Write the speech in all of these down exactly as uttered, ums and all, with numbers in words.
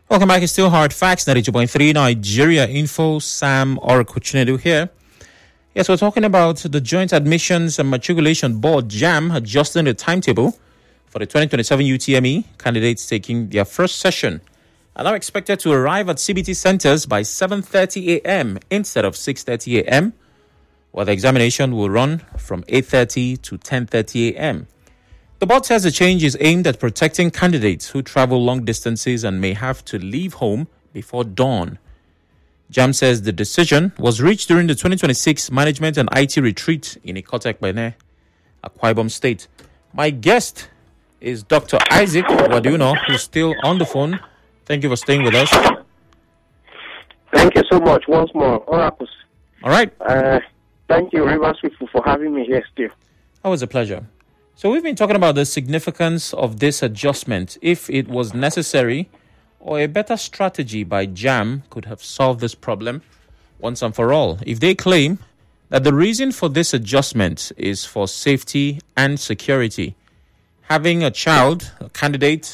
Welcome back. It's still Hard Facts, ninety-two point three Nigeria Info. Sam Orakuchinedu here. Yes, we're talking about the Joint Admissions and Matriculation Board, JAMB, adjusting the timetable for the twenty twenty-seven U T M E candidates taking their first session are now expected to arrive at C B T centers by seven thirty a.m. instead of six thirty a.m., while the examination will run from eight thirty to ten thirty a.m. The board says the change is aimed at protecting candidates who travel long distances and may have to leave home before dawn. JAMB says the decision was reached during the twenty twenty-six Management and I T Retreat in Ikotek-Bene, Akwa Ibom State. My guest is Doctor Isaac Waduno, who's still on the phone. Thank you for staying with us. Thank you so much once more. Oracles. All right. Uh, thank you, Rivers people, for having me here still. Always a pleasure. So we've been talking about the significance of this adjustment, if it was necessary, or a better strategy by JAMB could have solved this problem once and for all. If they claim that the reason for this adjustment is for safety and security, having a child, a candidate,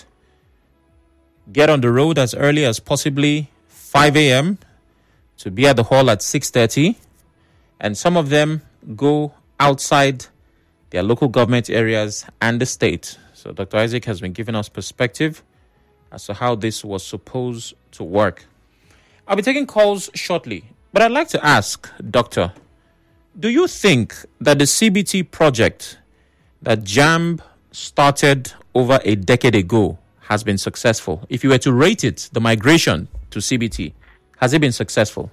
get on the road as early as possibly five a.m. to be at the hall at six thirty, and some of them go outside their local government areas and the state. So Doctor Isaac has been giving us perspective as to how this was supposed to work. I'll be taking calls shortly, but I'd like to ask, Doctor, do you think that the C B T project that JAMB started over a decade ago has been successful? If you were to rate it, the migration to C B T, has it been successful?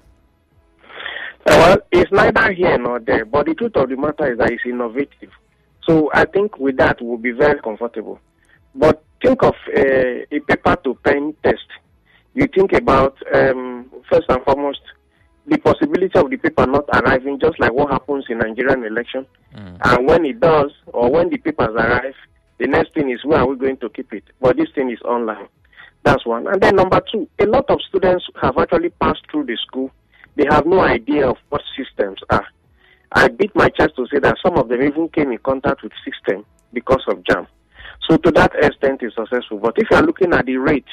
Uh, well, it's neither here nor there, but the truth of the matter is that it's innovative. So I think with that, we'll be very comfortable. But think of uh, a paper-to-pen test. You think about, um, first and foremost, the possibility of the paper not arriving, just like what happens in Nigerian election. Mm. And when it does, or when the papers arrive, the next thing is, where are we going to keep it? But this thing is online. That's one. And then number two, a lot of students have actually passed through the school. They have no idea of what systems are. I beat my chest to say that some of them even came in contact with system because of JAMB. So to that extent, it's successful. But if you are looking at the rate,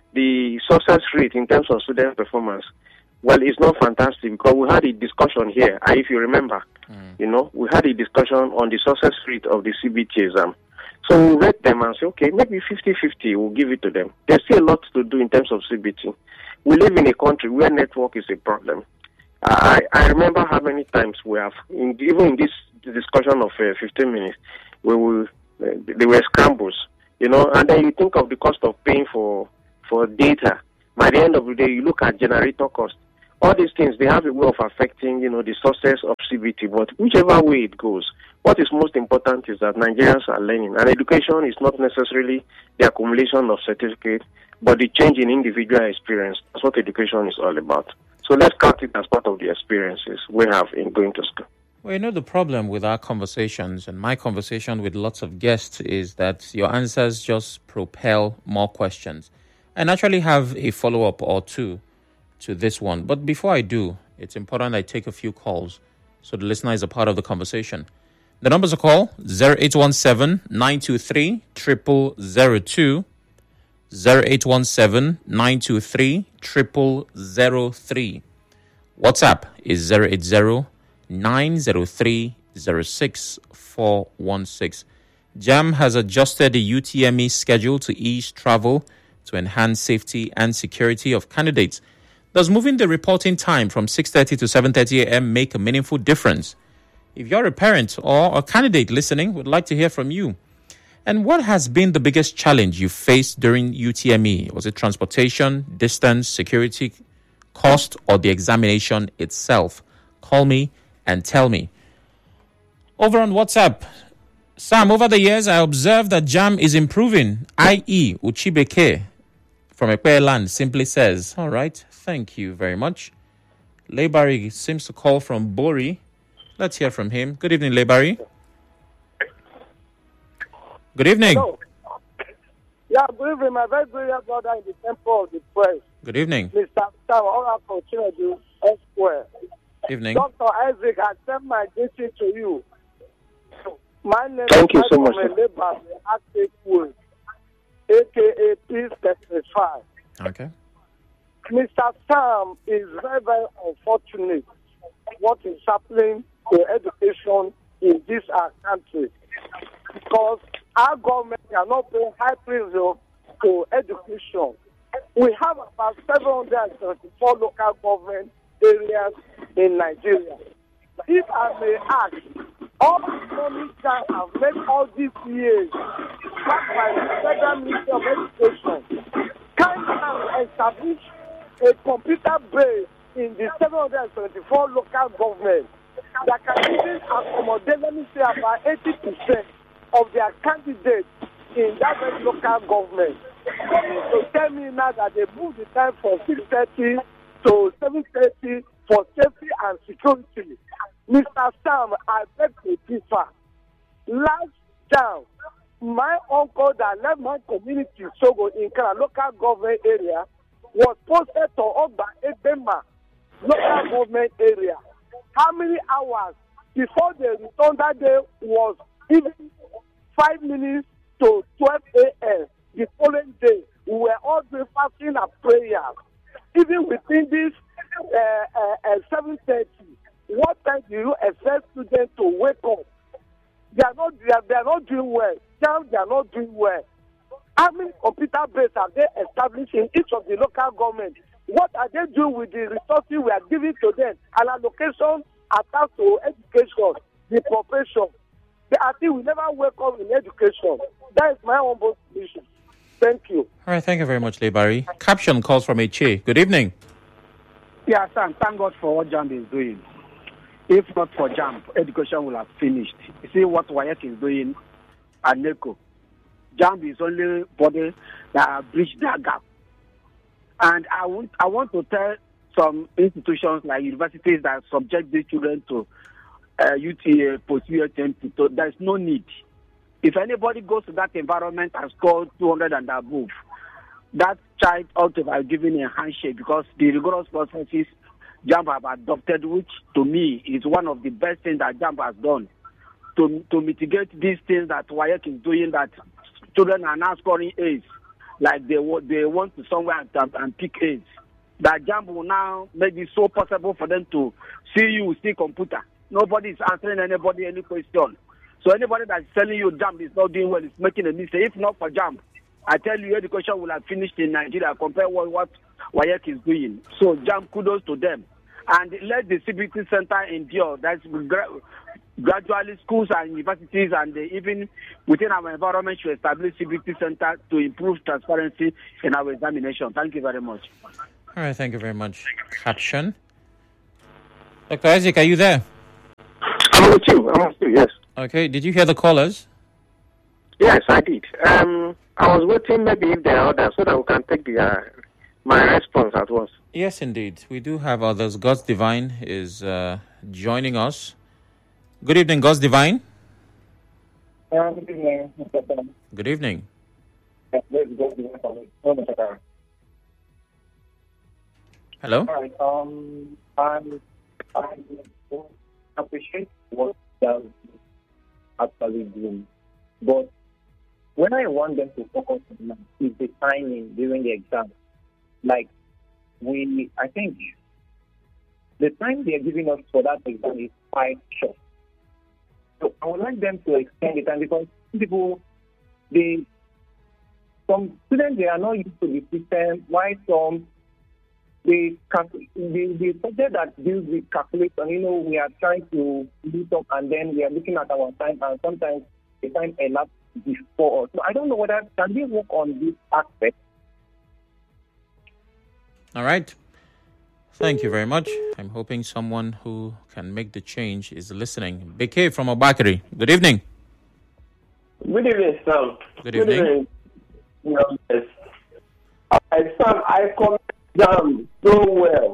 the success rate in terms of student performance, well, it's not fantastic, because we had a discussion here, if you remember, mm. you know, we had a discussion on the success rate of the C B T exam. So we rate them and say, okay, maybe fifty-fifty, we'll give it to them. There's still a lot to do in terms of C B T. We live in a country where network is a problem. I, I remember how many times we have, in, even in this discussion of uh, fifteen minutes, we will, uh, there were scrambles, you know, and then you think of the cost of paying for, for data. By the end of the day, you look at generator cost. All these things, they have a way of affecting, you know, the success of C B T, but whichever way it goes, what is most important is that Nigerians are learning, and education is not necessarily the accumulation of certificates, but the change in individual experience. That's what education is all about. So let's count it as part of the experiences we have in going to school. Well, you know, the problem with our conversations and my conversation with lots of guests is that your answers just propel more questions. I naturally have a follow-up or two to this one. But before I do, it's important I take a few calls so the listener is a part of the conversation. The numbers to call, zero eight one seven, nine two three, zero zero zero two, zero eight one seven, nine two three, zero zero zero three. WhatsApp is zero eight zero, nine zero three, zero six four one six. JAMB has adjusted the U T M E schedule to ease travel to enhance safety and security of candidates. Does moving the reporting time from six thirty to seven thirty a.m. make a meaningful difference? If you're a parent or a candidate listening, we'd like to hear from you. And what has been the biggest challenge you faced during U T M E? Was it transportation, distance, security, cost, or the examination itself? Call me and tell me. Over on WhatsApp, Sam, over the years, I observed that JAMB is improving, that is. Uchibeke from Ekpe Land simply says, all right, thank you very much. Lebari seems to call from Bori. Let's hear from him. Good evening, Lebari. Good evening. Hello. Yeah, good evening, my very glorious brother in the temple of the press. Good evening. Mister Sam Oracle Chinedu, Esquire. Evening. Doctor Isaac, I send my greeting to you. My name Thank is you so much. Lebari, A K A Peace Testify. Okay. Mister Sam is very, very unfortunate what is happening to education in this our country, because our government cannot pay high premium to education. We have about seven hundred seventy-four local government areas in Nigeria. If I may ask, all the money that have made all these years back by the Federal Ministry of Education can now establish a computer base in the seven hundred seventy-four local government that can even accommodate, let me say, about eighty percent of their candidates in that very local government. Coming to tell me now that they moved the time from six thirty to seven thirty for safety and security. Mister Sam, I beg to differ. Last time, my uncle that left my community, Sogo, in Kara local government area, was posted to Oba Ebema local government area. How many hours before they returned that day was even five minutes to twelve a.m. the following day? We were all doing fasting and prayers. Even within this uh, uh, uh, seven thirty, what time do you expect students to wake up? They are not, they are, they are not doing well. They are not doing well. How many computer bases are they established in each of the local governments? What are they doing with the resources we are giving to them? An allocation attached to education, the profession. I think we never wake up in education. That is my humble position. Thank you. All right, thank you very much, Lebari. Caption calls from Eche. Good evening. Yeah, Sam, thank God for what JAMB is doing. If not for JAMB, education will have finished. You see what W A E C is doing at NECO. JAMB is only body that have breached that gap. And I want, I want to tell some institutions like universities that subject these children to uh, U T A, post-U T M, so there's no need. If anybody goes to that environment and scores two hundred and above, that child ought to have given a handshake, because the rigorous processes JAMB have adopted, which to me is one of the best things that JAMB has done to to mitigate these things that W A E C is doing, that children are now scoring A's, like they, they want to somewhere and, and pick A's. That JAMB will now make it so possible for them to see you, see computer. Nobody is answering anybody any question. So anybody that's telling you JAMB is not doing well is making a mistake. If not for JAMB, I tell you, education will have finished in Nigeria compared with what W A E C is doing. So JAMB, kudos to them. And let the C B T Center endure. That's gra- gradually schools and universities and uh, even within our environment should establish C B T Center to improve transparency in our examination. Thank you very much. All right, thank you very much. Caption. Doctor Isaac, are you there? I'm with you. I'm with you, yes. Okay, did you hear the callers? Yes, I did. Um, I was waiting maybe if there are others so that we can take the uh, my response at once. Yes, indeed. We do have others. God's Divine is uh, joining us. Good evening, God's Divine. Uh, good evening, Mister Sam. Good evening. Yes, God's Divine for me. Oh, Mister Sam. Hello? All right. Um, I, I appreciate what they're actually doing. But when I want them to focus on is the timing during the exam. Like, we, I think the time they're giving us for that exam is quite short. So I would like them to extend the time, because people, they, some students, they are not used to the system, while some, they, the, the subject that deals with calculation, you know, we are trying to do some, and then we are looking at our time, and sometimes the time elapsed before us. So I don't know whether, can we work on this aspect? All right. Thank you very much. I'm hoping someone who can make the change is listening. B K from Obakari. Good evening. Good evening, Sam. Good evening. Good evening. No, yes. I, Sam, I comment JAMB so well.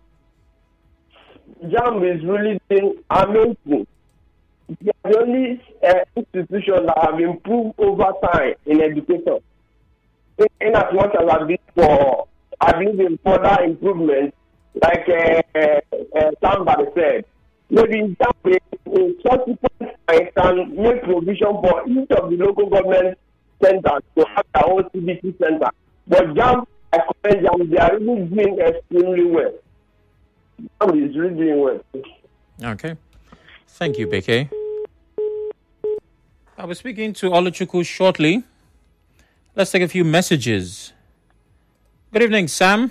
JAMB is really doing amazing. They are the only uh, institution that have improved over time in education. In, in as much as I've been for, I believe in further improvement, like uh, uh, uh, somebody said. Maybe in some way, in subsequent time, can make provision for each of the local government centers to have their own C B T center. But JAMB, I and um, they are really doing extremely well. JAMB is really doing well. Okay. Thank you, Beke. I'll be speaking to Oluchukwu shortly. Let's take a few messages. Good evening, Sam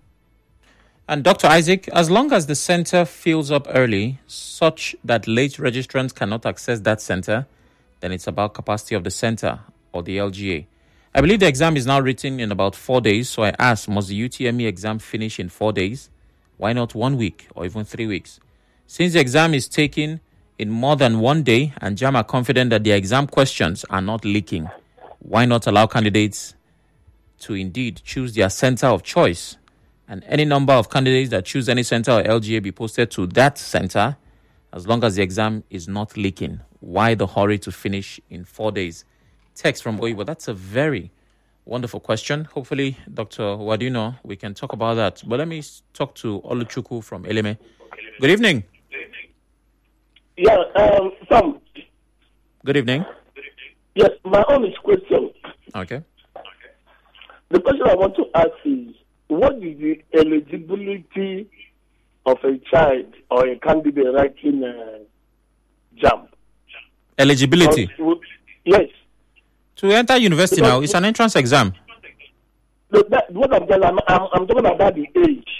and Doctor Isaac. As long as the center fills up early, such that late registrants cannot access that center, then it's about capacity of the center or the L G A. I believe the exam is now written in about four days, so I ask, must the U T M E exam finish in four days? Why not one week or even three weeks? Since the exam is taken in more than one day and JAMB are confident that the exam questions are not leaking, why not allow candidates to indeed choose their center of choice, and any number of candidates that choose any center or L G A be posted to that center as long as the exam is not leaking? Why the hurry to finish in four days? Text from Oibo. That's a very wonderful question. Hopefully, Doctor Wadino, we can talk about that. But let me talk to Oluchukwu from Eleme. Good evening. Yeah, um, Sam. Good evening. Yes, my own question. Okay. The question I want to ask is, what is the eligibility of a child or a candidate writing uh, JAMB? Eligibility? Because, yes. To enter university because now, it's an entrance exam. Look, that, what I'm, I'm, I'm, I'm talking about the age.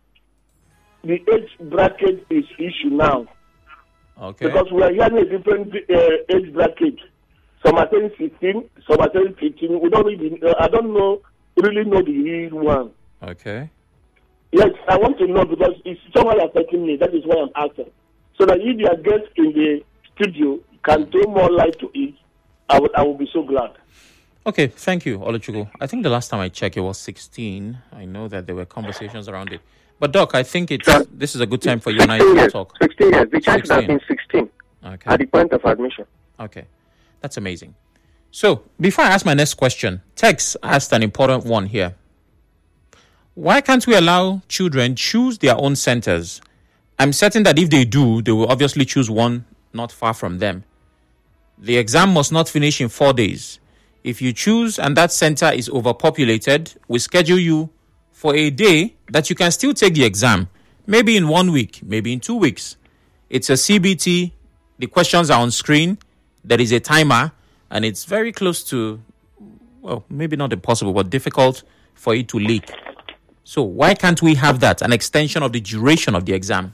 The age bracket is issue now. Okay. Because we are hearing a different uh, age bracket. Some are saying sixteen, some are saying fifteen. We don't really, uh, I don't know, really know the real one. Okay. Yes, I want to know because it's someone affecting me. That is why I'm asking. So that if your guest in the studio can throw more light to it, I would, I would be so glad. Okay, thank you, Oluchukwu. I think the last time I checked, it was sixteen. I know that there were conversations around it. But, Doc, I think it's, Sir, this is a good time for you and I to years, talk. sixteen years. The child should have been sixteen Okay. at the point of admission. Okay. That's amazing. So, before I ask my next question, Tex asked an important one here. Why can't we allow children choose their own centers? I'm certain that if they do, they will obviously choose one not far from them. The exam must not finish in four days. If you choose and that center is overpopulated, we schedule you for a day that you can still take the exam. Maybe in one week, maybe in two weeks. It's a C B T. The questions are on screen. There is a timer. And it's very close to, well, maybe not impossible, but difficult for it to leak. So why can't we have that, an extension of the duration of the exam?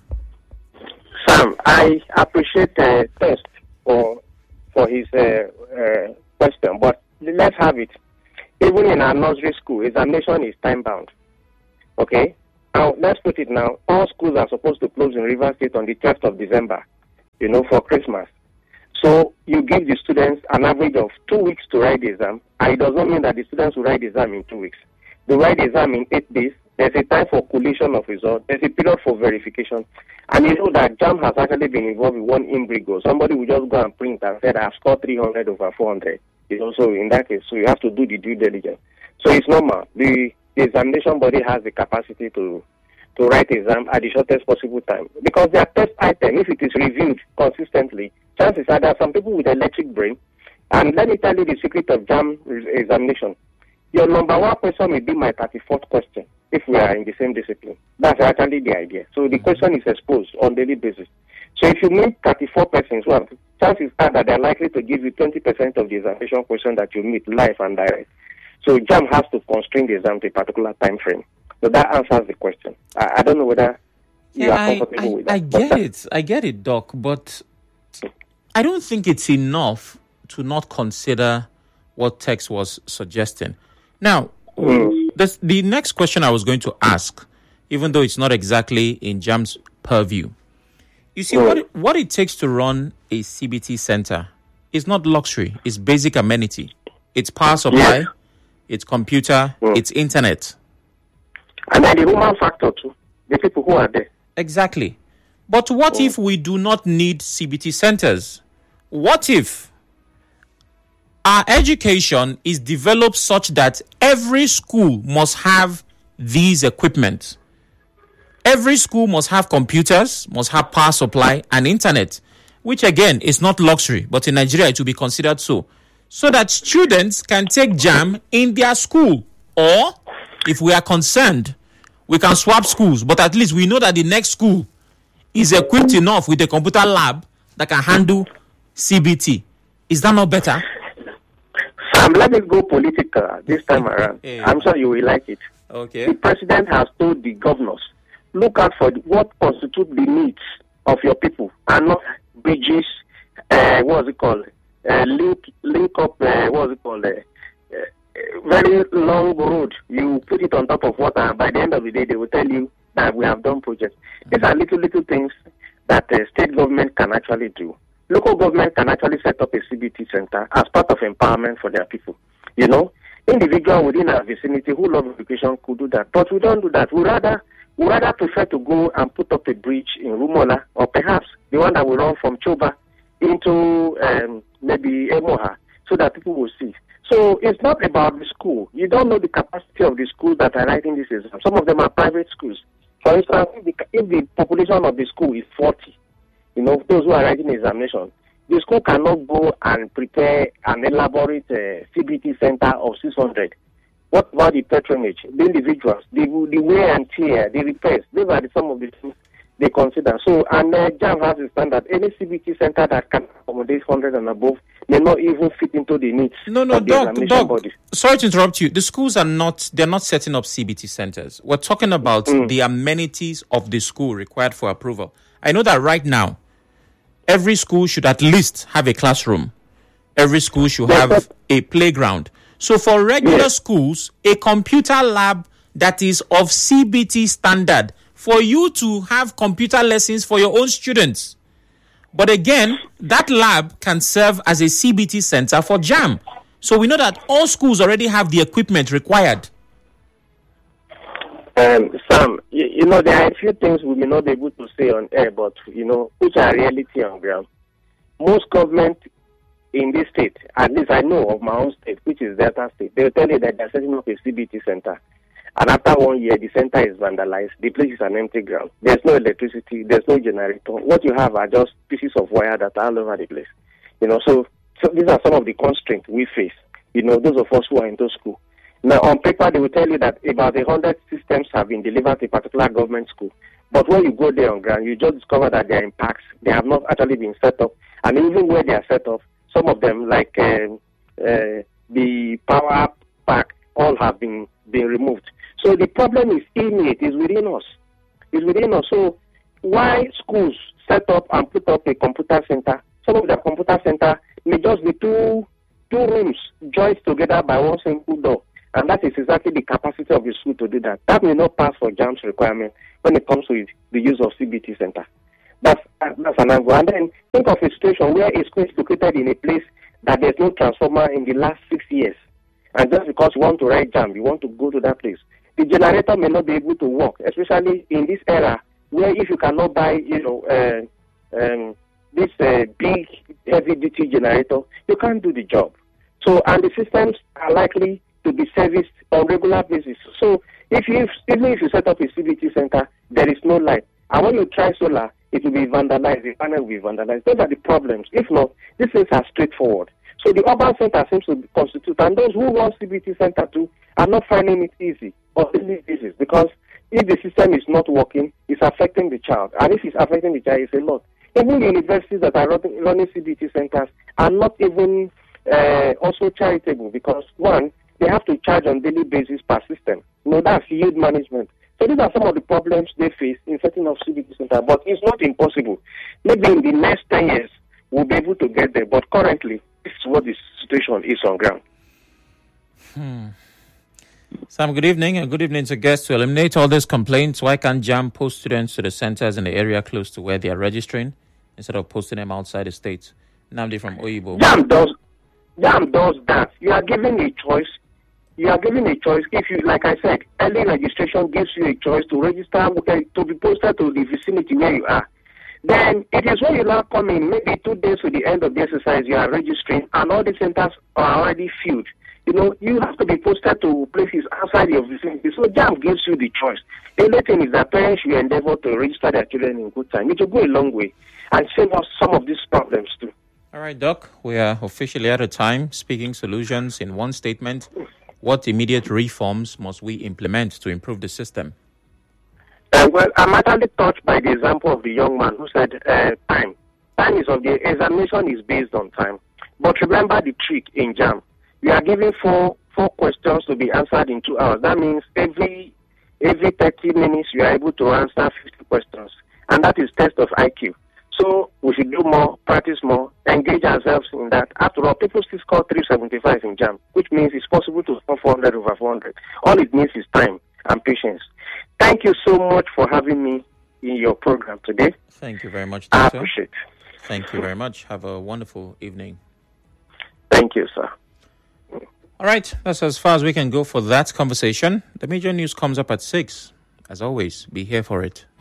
Sam, I appreciate uh, Test for for his uh, uh, question, but let's have it. Even in our nursery school, examination is time-bound. Okay? Now, let's put it now. All schools are supposed to close in Rivers State on the twelfth of December, you know, for Christmas. So you give the students an average of two weeks to write the exam, and it does not mean that the students will write the exam in two weeks. They write the exam in eight days. There's a time for collation of results. There's a period for verification. And you know that JAMB has actually been involved with one imbrigo. Somebody will just go and print and said, I've scored three hundred over four hundred. It's also in that case. So you have to do the due diligence. So it's normal. The, the examination body has the capacity to to write exam at the shortest possible time. Because their test item, if it is reviewed consistently, chances are that some people with electric brain, and let me tell you the secret of JAMB examination. Your number one question will be my thirty-fourth question if we are in the same discipline. That's actually the idea. So the question is exposed on daily basis. So if you meet thirty-four persons, well, chances are that they're likely to give you twenty percent of the examination question that you meet live and direct. So JAMB has to constrain the exam to a particular time frame. So that answers the question. I, I don't know whether you yeah, are I, comfortable I, with that. I get it. I get it, Doc. But I don't think it's enough to not consider what Tex was suggesting. Now, mm. this, the next question I was going to ask, even though it's not exactly in JAMB's purview, you see, mm. what, it, what it takes to run a C B T center is not luxury. It's basic amenity. It's power supply, yeah. It's computer, mm. it's internet. And then the human factor too, the people who are there. Exactly. But what mm. if we do not need C B T centers? What if our education is developed such that every school must have these equipment? Every school must have computers, must have power supply and internet, which again is not luxury, but in Nigeria it will be considered so. So that students can take JAMB in their school, or if we are concerned, we can swap schools, but at least we know that the next school is equipped enough with a computer lab that can handle C B T. Is that not better? Sam, let me go political this time around. Hey. I'm sure you will like it. Okay. The president has told the governors, look out for what constitutes the needs of your people and not bridges, uh, what's it called? Uh, link link up, uh, what's it called? Uh, uh, very long road. You put it on top of water, and by the end of the day, they will tell you that we have done projects. These are little, little things that uh, state government can actually do. Local government can actually set up a C B T center as part of empowerment for their people. You know, individual within our vicinity who love education could do that, but we don't do that. We rather we rather prefer to go and put up a bridge in Rumola, or perhaps the one that will run from Choba into um, maybe Emoha, so that people will see. So it's not about the school. You don't know the capacity of the schools that are writing this exam. Some of them are private schools. For instance, if the, if the population of the school is forty, you know, those who are writing the examination, the school cannot go and prepare an elaborate uh, C B T center of six hundred. What about the patronage, the individuals, the, the wear and tear, the repairs? Those are the, some of the things they consider. So, and uh, JAMB has a standard. Any C B T center that can accommodate one hundred and above may not even fit into the needs No, no, of the Doc, examination Doc, body. sorry to interrupt you. The schools are not, they're not setting up C B T centers. We're talking about Mm. the amenities of the school required for approval. I know that right now, every school should at least have a classroom. Every school should Yes, have sir. a playground. So for regular Yes. schools, a computer lab that is of C B T standard for you to have computer lessons for your own students. But again, that lab can serve as a C B T center for JAMB. So we know that all schools already have the equipment required. Um, Sam, you, you know, there are a few things we may not be able to say on air, but, you know, which are reality on ground. Most government in this state, at least I know of my own state, which is Delta State, they will tell you that they're setting up a C B T center. And after one year, the center is vandalized. The place is an empty ground. There's no electricity. There's no generator. What you have are just pieces of wire that are all over the place. You know, so, so these are some of the constraints we face. You know, those of us who are into school. Now, on paper, they will tell you that about a hundred systems have been delivered to a particular government school. But when you go there on ground, you just discover that there are impacts. They have not actually been set up. And even where they are set up, some of them, like um, uh, the power pack, all have been, been removed. So the problem is innate, is within us. It's within us. So why schools set up and put up a computer center? Some of the computer center may just be two two rooms joined together by one single door. And that is exactly the capacity of the school to do that. That may not pass for JAMB's requirement when it comes to the use of C B T center. That's, that's an angle. And then think of a situation where a school is located in a place that there's no transformer in the last six years. And just because you want to write JAMB, you want to go to that place. The generator may not be able to work, especially in this era where if you cannot buy, you know, uh, um, this uh, big heavy-duty generator, you can't do the job. So, and the systems are likely to be serviced on regular basis. So, if you even if you set up a C B T center, there is no light. And when you try solar, it will be vandalized. The panel will be vandalized. Those are the problems. If not, these things are straightforward. So the urban center seems to constitute, and those who want C B T center too are not finding it easy on a daily basis, because if the system is not working, it's affecting the child, and if it's affecting the child, it's a lot. Even the universities that are running, running C B T centers are not even uh, also charitable, because one, they have to charge on daily basis per system. You know, that's yield management. So these are some of the problems they face in setting up C B T center, but it's not impossible. Maybe in the next ten years, we'll be able to get there, but currently, this is what the situation is on ground. Hmm. Sam, good evening, and good evening to guests. To eliminate all these complaints, why can't JAMB post students to the centers in the area close to where they are registering instead of posting them outside the state? Namdi from Oyibo. JAMB does, JAMB does that. You are given a choice. You are given a choice. If you, like I said, early registration gives you a choice to register, uh, to be posted to the vicinity where you are. Then it is when you now come in, maybe two days to the end of the exercise, you are registering, and all the centers are already filled. You know, you have to be posted to places outside your vicinity. So JAMB gives you the choice. The only thing is that parents should endeavor to register their children in good time. It will go a long way and save us some of these problems too. All right, Doc, we are officially out of time. Speaking solutions in one statement. What immediate reforms must we implement to improve the system? Uh, well, I'm actually touched by the example of the young man who said uh, time. Time is of the examination is based on time. But remember the trick in JAMB. We are giving four four questions to be answered in two hours. That means every every thirty minutes you are able to answer fifty questions. And that is test of I Q. So we should do more, practice more, engage ourselves in that. After all, people still score three seventy-five in JAMB, which means it's possible to score four hundred over four hundred. All it needs is time and patience. Thank you so much for having me in your program today. Thank you very much, I Doctor. appreciate it. Thank you very much. Have a wonderful evening. Thank you, sir. All right, that's as far as we can go for that conversation. The major news comes up at six. As always, be here for it.